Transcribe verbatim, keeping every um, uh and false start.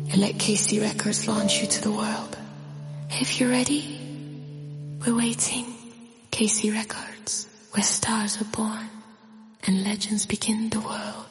and let K C Records launch you to the world. If you're ready, we're waiting. K C Records, where stars are born and legends begin the world.